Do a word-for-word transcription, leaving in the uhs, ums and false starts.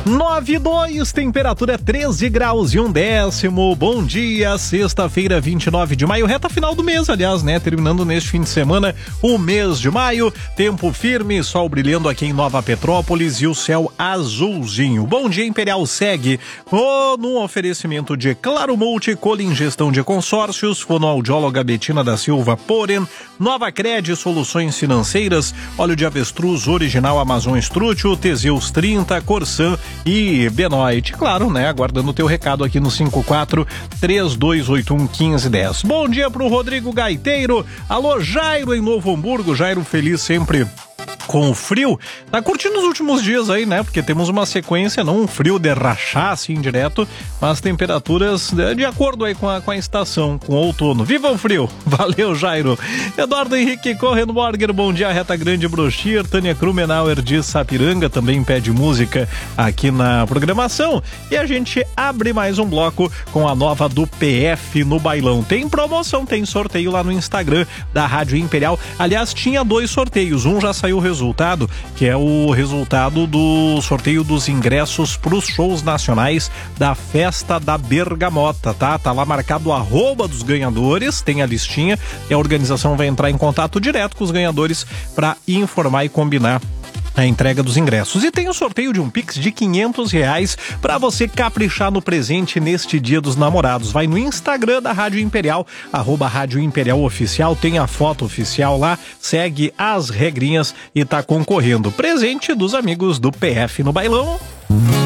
nove e dois, temperatura treze graus e um décimo. Bom dia, sexta-feira, vinte e nove de maio, reta final do mês, aliás, né? Terminando neste fim de semana, o mês de maio. Tempo firme, sol brilhando aqui em Nova Petrópolis e o céu azulzinho. Bom dia, Imperial segue oh, no oferecimento de Claro Multi, Colin Gestão de Consórcios, fonoaudióloga Betina da Silva Poren, Nova Cred Soluções Financeiras, óleo de avestruz original Amazon Estrútil, Teseus trinta, Corsan e Benoit. Claro, né? Aguardando o teu recado aqui no cinco quatro, três dois oito um, um cinco um zero. Bom dia pro Rodrigo Gaiteiro. Alô, Jairo em Novo Hamburgo. Jairo feliz sempre com o frio. Tá curtindo os últimos dias aí, né? Porque temos uma sequência, não um frio de rachar assim direto, mas temperaturas de, de acordo aí com a, com a estação, com o outono. Viva o frio! Valeu, Jairo! Eduardo Henrique Korrenborger, bom dia, Reta Grande Brochir. Tânia Krumenauer de Sapiranga também pede música aqui na programação. E a gente abre mais um bloco com a nova do P F no bailão. Tem promoção, tem sorteio lá no Instagram da Rádio Imperial. Aliás, tinha dois sorteios, um já saiu o resultado, que é o resultado do sorteio dos ingressos para os shows nacionais da Festa da Bergamota, tá? Tá lá marcado o arroba dos ganhadores, tem a listinha e a organização vai entrar em contato direto com os ganhadores para informar e combinar a entrega dos ingressos. E tem o sorteio de um Pix de quinhentos reais para você caprichar no presente neste Dia dos Namorados. Vai no Instagram da Rádio Imperial, arroba Rádio Imperial Oficial, tem a foto oficial lá, segue as regrinhas e tá concorrendo. Presente dos amigos do P F no bailão.